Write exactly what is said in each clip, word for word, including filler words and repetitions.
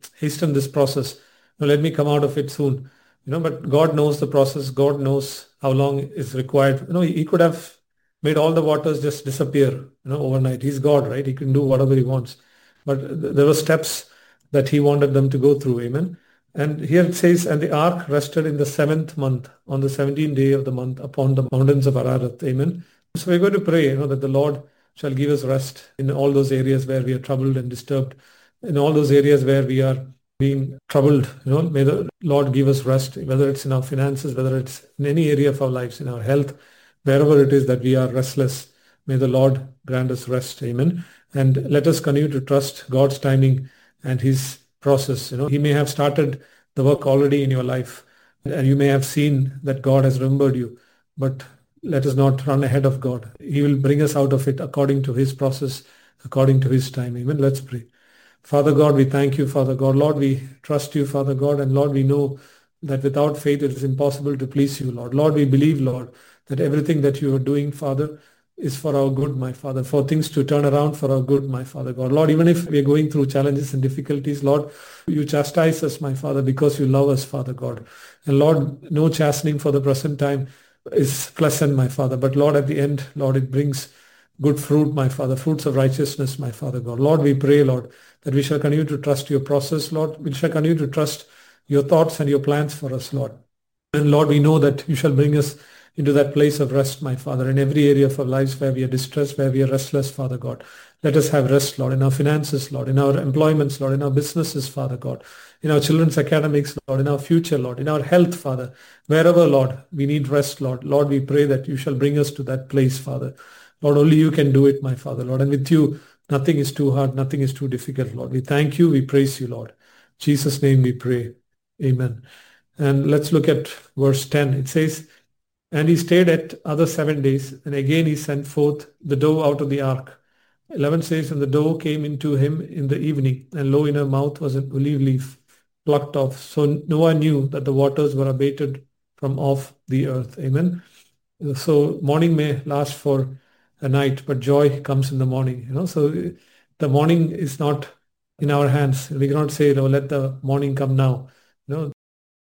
hasten this process. Now, let me come out of it soon. You know, but God knows the process. God knows how long is required. You know, he, he could have made all the waters just disappear, you know, overnight. He's God, right? He can do whatever he wants. But th- there were steps that he wanted them to go through. Amen. And here it says, and the ark rested in the seventh month, on the seventeenth day of the month, upon the mountains of Ararat. Amen. So we're going to pray, you know, that the Lord shall give us rest in all those areas where we are troubled and disturbed, in all those areas where we are being troubled. You know, may the Lord give us rest, whether it's in our finances, whether it's in any area of our lives, in our health, wherever it is that we are restless. May the Lord grant us rest. Amen. And let us continue to trust God's timing and his process. You know, he may have started the work already in your life, and you may have seen that God has remembered you, but let us not run ahead of God. He will bring us out of it according to his process, according to his time. Amen. Let's pray. Father God, we thank you, Father God. Lord, we trust you, Father God, and Lord, we know that without faith it is impossible to please you, Lord. Lord, we believe, Lord, that everything that you are doing, Father, is for our good, my Father, for things to turn around for our good, my Father God. Lord, even if we are going through challenges and difficulties, Lord, you chastise us, my Father, because you love us, Father God. And Lord, no chastening for the present time is pleasant, my Father. But Lord, at the end, Lord, it brings good fruit, my Father, fruits of righteousness, my Father God. Lord, we pray, Lord, that we shall continue to trust your process, Lord. We shall continue to trust your thoughts and your plans for us, Lord. And Lord, we know that you shall bring us into that place of rest, my Father, in every area of our lives where we are distressed, where we are restless, Father God. Let us have rest, Lord, in our finances, Lord, in our employments, Lord, in our businesses, Father God, in our children's academics, Lord, in our future, Lord, in our health, Father. Wherever, Lord, we need rest, Lord. Lord, we pray that you shall bring us to that place, Father. Lord, only you can do it, my Father, Lord. And with you, nothing is too hard, nothing is too difficult, Lord. We thank you, we praise you, Lord. In Jesus' name we pray. Amen. And let's look at verse ten. It says, and he stayed at other seven days, and again he sent forth the dove out of the ark. eleven says, and the dove came into him in the evening, and lo, in her mouth was an olive leaf plucked off. So Noah knew that the waters were abated from off the earth. Amen. So morning may last for a night, but joy comes in the morning. You know, so the morning is not in our hands. We cannot say, "Oh, let the morning come now." You know,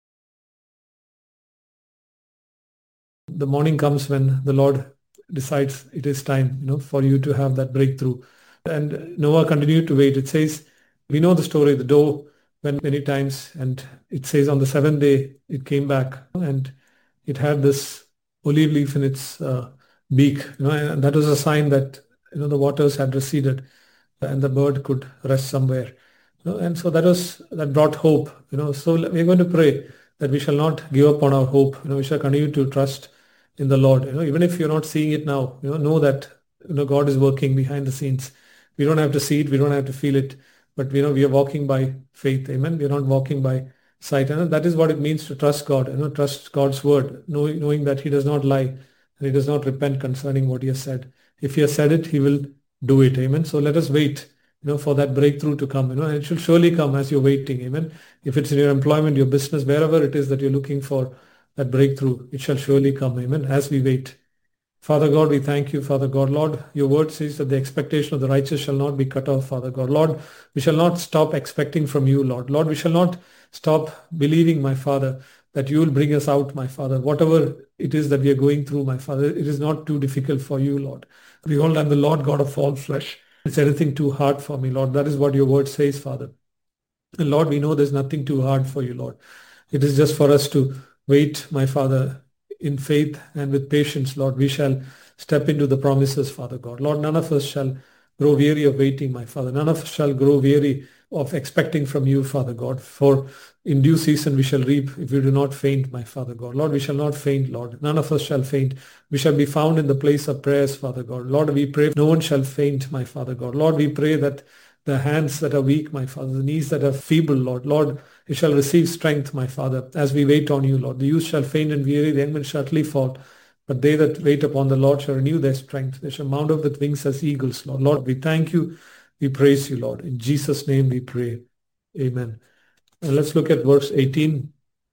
the morning comes when the Lord decides it is time, you know, for you to have that breakthrough. And Noah continued to wait. It says, we know the story. The dove went many times, and it says on the seventh day it came back, and it had this olive leaf in its uh, beak, you know, and that was a sign that, you know, the waters had receded and the bird could rest somewhere. You know, and so that was that brought hope. You know, so we're going to pray that we shall not give up on our hope. You know, we shall continue to trust in the Lord. You know, even if you're not seeing it now, you know, know that, you know, God is working behind the scenes. We don't have to see it, we don't have to feel it, but you know, we are walking by faith. Amen. We're not walking by sight. And that is what it means to trust God. You know, trust God's word, knowing, knowing that He does not lie and He does not repent concerning what He has said. If He has said it, He will do it. Amen. So let us wait, you know, for that breakthrough to come. You know, and it should surely come as you're waiting. Amen. If it's in your employment, your business, wherever it is that you're looking for that breakthrough, it shall surely come. Amen. As we wait. Father God, we thank you, Father God. Lord, your word says that the expectation of the righteous shall not be cut off, Father God. Lord, we shall not stop expecting from you, Lord. Lord, we shall not stop believing, my Father, that you will bring us out, my Father. Whatever it is that we are going through, my Father, it is not too difficult for you, Lord. Behold, I'm the Lord God of all flesh. Is anything too hard for me, Lord? That is what your word says, Father. And Lord, we know there's nothing too hard for you, Lord. It is just for us to wait, my Father, in faith and with patience, Lord. We shall step into the promises, Father God. Lord, none of us shall grow weary of waiting, my Father. None of us shall grow weary of expecting from you, Father God. For in due season we shall reap if we do not faint, my Father God. Lord, we shall not faint, Lord. None of us shall faint. We shall be found in the place of prayers, Father God. Lord, we pray no one shall faint, my Father God. Lord, we pray that the hands that are weak, my Father, the knees that are feeble, Lord, Lord, you shall receive strength, my Father, as we wait on you, Lord. The youth shall faint and weary, the young men shall utterly fall. But they that wait upon the Lord shall renew their strength. They shall mount up with wings as eagles, Lord. Lord, we thank you. We praise you, Lord. In Jesus' name we pray. Amen. And let's look at verse eighteen.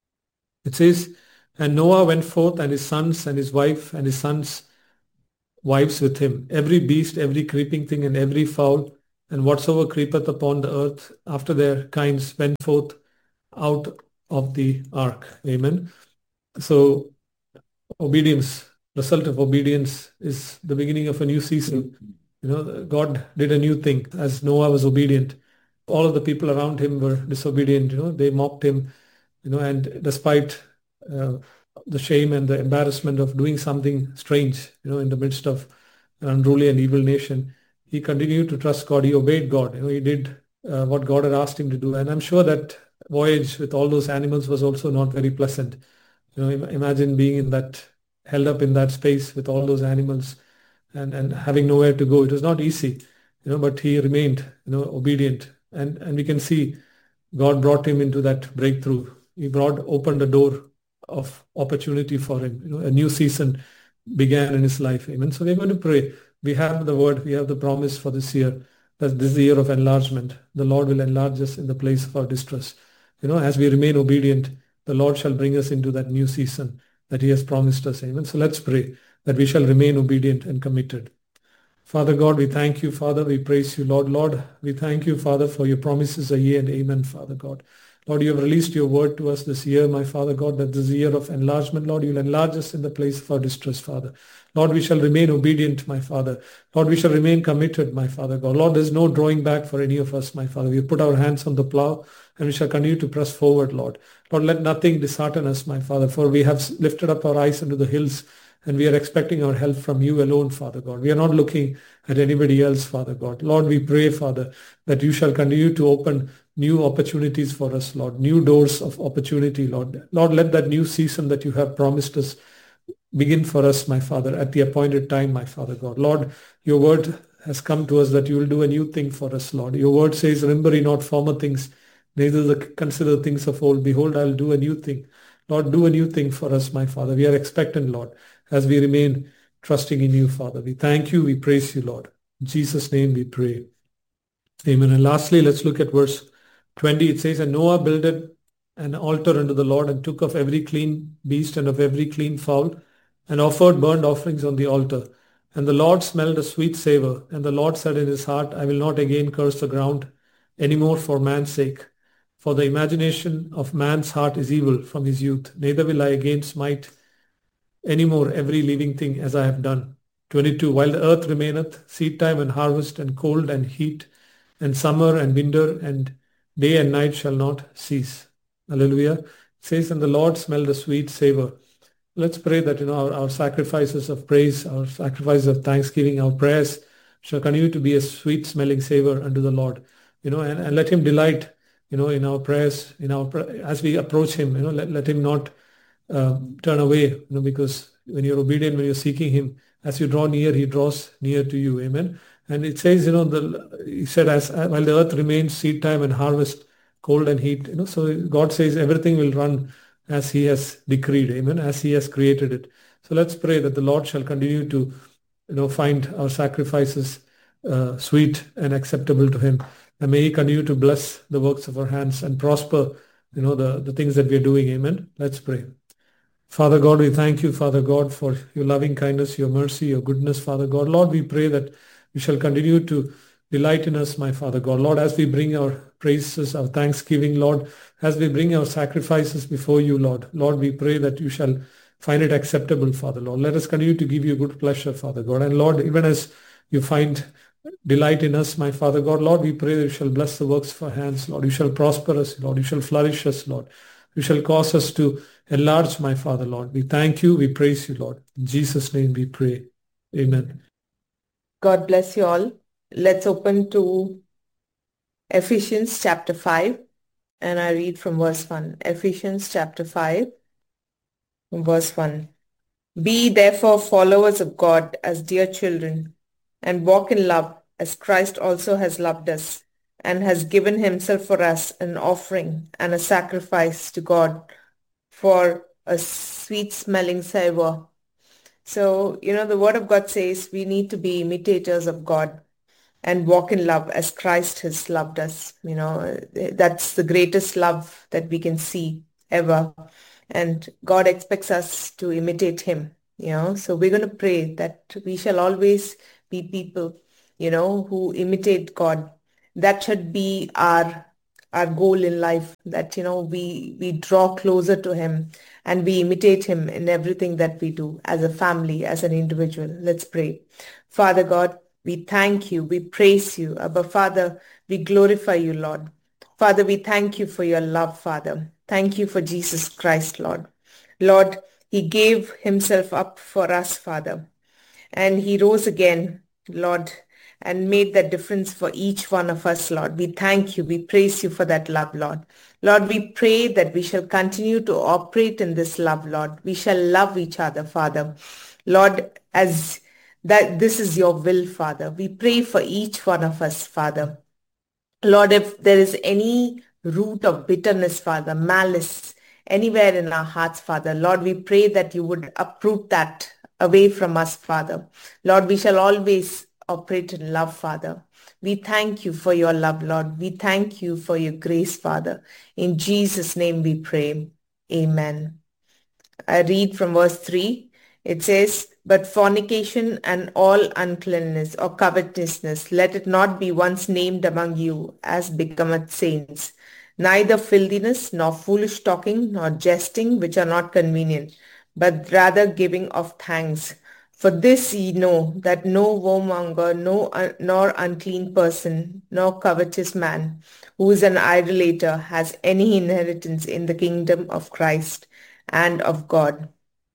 It says, and Noah went forth, and his sons and his wife and his sons' wives with him. Every beast, every creeping thing, and every fowl and whatsoever creepeth upon the earth after their kinds went forth out of the ark. Amen. So obedience, result of obedience is the beginning of a new season. You know, God did a new thing as Noah was obedient. All of the people around him were disobedient. You know, they mocked him. You know, and despite uh, the shame and the embarrassment of doing something strange, you know, in the midst of an unruly and evil nation, he continued to trust God. He obeyed God. You know, he did uh, what God had asked him to do. And I'm sure that voyage with all those animals was also not very pleasant. You know, im- imagine being in that, held up in that space with all those animals and, and having nowhere to go. It was not easy, you know, but he remained, you know, obedient. And, and we can see God brought him into that breakthrough. He brought, opened the door of opportunity for him. You know, a new season began in his life. Amen. So we're going to pray. We have the word, we have the promise for this year, that this is the year of enlargement. The Lord will enlarge us in the place of our distress. You know, as we remain obedient, the Lord shall bring us into that new season that he has promised us. Amen. So let's pray that we shall remain obedient and committed. Father God, we thank you, Father. We praise you, Lord. Lord, we thank you, Father, for your promises are yea and amen, Father God. Lord, you have released your word to us this year, my Father God, that this is the year of enlargement. Lord, you'll enlarge us in the place of our distress, Father. Lord, we shall remain obedient, my Father. Lord, we shall remain committed, my Father God. Lord, there's no drawing back for any of us, my Father. We put our hands on the plow and we shall continue to press forward, Lord. Lord, let nothing dishearten us, my Father, for we have lifted up our eyes unto the hills and we are expecting our help from you alone, Father God. We are not looking at anybody else, Father God. Lord, we pray, Father, that you shall continue to open new opportunities for us, Lord, new doors of opportunity, Lord. Lord, let that new season that you have promised us begin for us, my Father, at the appointed time, my Father God. Lord, your word has come to us that you will do a new thing for us, Lord. Your word says, remember ye not former things, neither the consider things of old. Behold, I'll do a new thing. Lord, do a new thing for us, my Father. We are expectant, Lord, as we remain trusting in you, Father. We thank you. We praise you, Lord. In Jesus' name we pray. Amen. And lastly, let's look at verse twenty. It says, and Noah builded an altar unto the Lord and took of every clean beast and of every clean fowl and offered burnt offerings on the altar. And the Lord smelled a sweet savor. And the Lord said in his heart, I will not again curse the ground any more for man's sake. For the imagination of man's heart is evil from his youth. Neither will I again smite any more every living thing as I have done. twenty-two. While the earth remaineth, seed time and harvest and cold and heat and summer and winter and day and night shall not cease. Hallelujah. It says, and the Lord smelled a sweet savor. Let's pray that, you know, our, our sacrifices of praise, our sacrifices of thanksgiving, our prayers shall continue to be a sweet smelling savor unto the Lord, you know, and, and let him delight, you know, in our prayers, in our, as we approach him, you know, let, let him not uh, turn away, you know, because when you're obedient, when you're seeking him, as you draw near, he draws near to you. Amen. And it says, you know, the he said, as while the earth remains, seed time and harvest, cold and heat, you know, so God says everything will run as he has decreed, amen, as he has created it. So let's pray that the Lord shall continue to, you know, find our sacrifices uh, sweet and acceptable to him. And may he continue to bless the works of our hands and prosper, you know, the, the things that we are doing. Amen. Let's pray. Father God, we thank you, Father God, for your loving kindness, your mercy, your goodness, Father God. Lord, we pray that you shall continue to delight in us, my Father God. Lord, as we bring our praises, our thanksgiving, Lord, as we bring our sacrifices before you, Lord, Lord, we pray that you shall find it acceptable, Father, Lord. Let us continue to give you good pleasure, Father God. And Lord, even as you find delight in us, my Father God, Lord, we pray that you shall bless the works of our hands, Lord. You shall prosper us, Lord. You shall flourish us, Lord. You shall cause us to enlarge, my Father, Lord. We thank you. We praise you, Lord. In Jesus' name we pray. Amen. God bless you all. Let's open to Ephesians chapter five, and I read from verse one. Ephesians chapter five, from verse one. Be therefore followers of God as dear children, and walk in love as Christ also has loved us, and has given himself for us an offering and a sacrifice to God for a sweet-smelling savor. So, you know, the Word of God says we need to be imitators of God and walk in love as Christ has loved us. You know, that's the greatest love that we can see ever. And God expects us to imitate him, you know. So we're going to pray that we shall always be people, you know, who imitate God that should be our our goal in life, that, you know, we we draw closer to him and we imitate him in everything that we do as a family, as an individual. Let's pray. Father God, we thank you, we praise you. Abba Father, we glorify you, Lord. Father, we thank you for your love, Father. Thank you for Jesus Christ, Lord. Lord, he gave himself up for us, Father, and he rose again, Lord, and made that difference for each one of us, Lord. We thank you. We praise you for that love, Lord. Lord, we pray that we shall continue to operate in this love, Lord. We shall love each other, Father. Lord, as that this is your will, Father. We pray for each one of us, Father. Lord, if there is any root of bitterness, Father, malice, anywhere in our hearts, Father, Lord, we pray that you would uproot that away from us, Father. Lord, we shall always operate in love, Father. We thank you for your love, Lord. We thank you for your grace, Father. In Jesus' name we pray. Amen. I read from verse three. It says, but fornication and all uncleanness or covetousness, let it not be once named among you, as becometh saints. Neither filthiness, nor foolish talking, nor jesting, which are not convenient, but rather giving of thanks. For this ye know, that no whoremonger, no, uh, nor unclean person, nor covetous man, who is an idolater, has any inheritance in the kingdom of Christ and of God.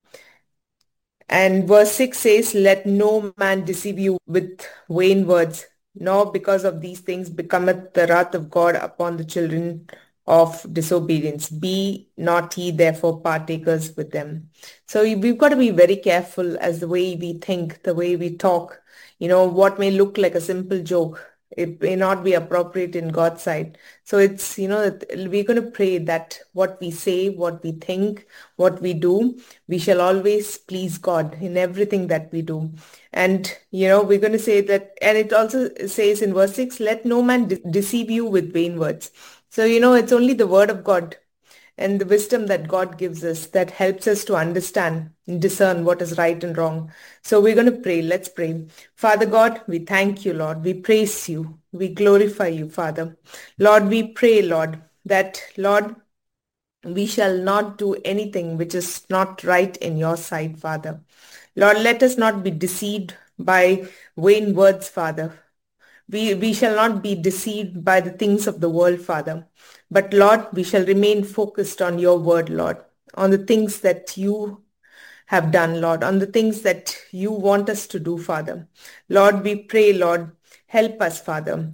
And verse six says, let no man deceive you with vain words, nor because of these things becometh the wrath of God upon the children of disobedience. Be not ye therefore partakers with them. So we've got to be very careful as the way we think, the way we talk. You know, what may look like a simple joke, it may not be appropriate in God's sight. So it's, you know, we're going to pray that what we say, what we think, what we do, we shall always please God in everything that we do. And, you know, we're going to say that, and it also says in verse six, let no man de- deceive you with vain words. So, you know, it's only the word of God and the wisdom that God gives us that helps us to understand and discern what is right and wrong. So we're going to pray. Let's pray. Father God, we thank you, Lord. We praise you. We glorify you, Father. Lord, we pray, Lord, that, Lord, we shall not do anything which is not right in your sight, Father. Lord, let us not be deceived by vain words, Father. We, we shall not be deceived by the things of the world, Father. But Lord, we shall remain focused on your word, Lord, on the things that you have done, Lord, on the things that you want us to do, Father. Lord, we pray, Lord, help us, Father.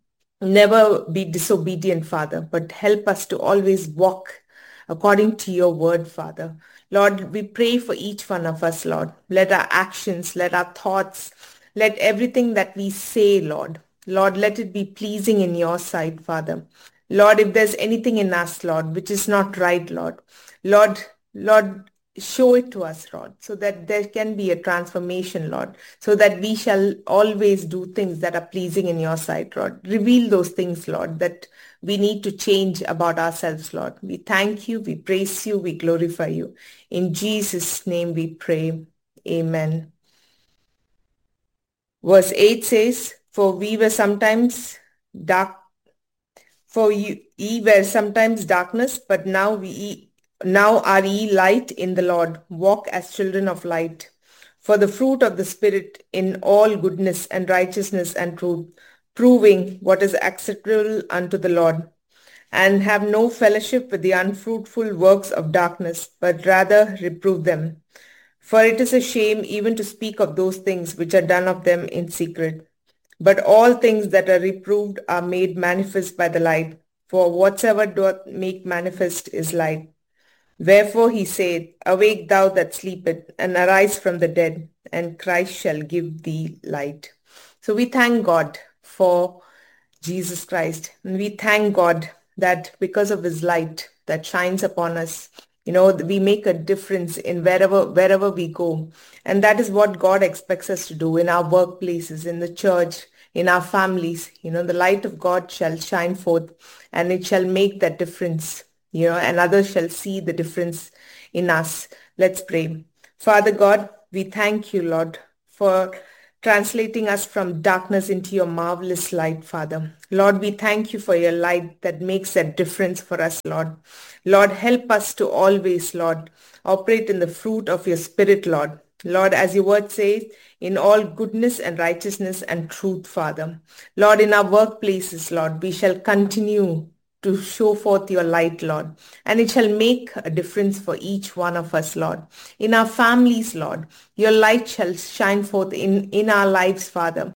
Never be disobedient, Father, but help us to always walk according to your word, Father. Lord, we pray for each one of us, Lord. Let our actions, let our thoughts, let everything that we say, Lord, Lord, let it be pleasing in your sight, Father. Lord, if there's anything in us, Lord, which is not right, Lord, Lord, Lord, show it to us, Lord, so that there can be a transformation, Lord, so that we shall always do things that are pleasing in your sight, Lord. Reveal those things, Lord, that we need to change about ourselves, Lord. We thank you, we praise you, we glorify you. In Jesus' name we pray. Amen. Verse eight says, for we were sometimes dark, for you, ye were sometimes darkness, but now we now are ye light in the Lord. Walk as children of light. For the fruit of the Spirit in all goodness and righteousness and truth, proving what is acceptable unto the Lord. And have no fellowship with the unfruitful works of darkness, but rather reprove them. For it is a shame even to speak of those things which are done of them in secret. But all things that are reproved are made manifest by the light. For whatsoever doth make manifest is light. Wherefore he said, awake thou that sleepest, and arise from the dead, and Christ shall give thee light. So we thank God for Jesus Christ. And we thank God that because of his light that shines upon us, you know, we make a difference in wherever, wherever we go. And that is what God expects us to do in our workplaces, in the church, in our families. You know, the light of God shall shine forth and it shall make that difference, you know, and others shall see the difference in us. Let's pray. Father God, we thank you, Lord, for translating us from darkness into your marvelous light, Father. Lord, we thank you for your light that makes a difference for us, Lord. Lord, help us to always, Lord, operate in the fruit of your Spirit, Lord. Lord, as your word says, in all goodness and righteousness and truth, Father. Lord, in our workplaces, Lord, we shall continue to show forth your light, Lord, and it shall make a difference for each one of us, Lord. In our families, Lord, your light shall shine forth in, in our lives, Father,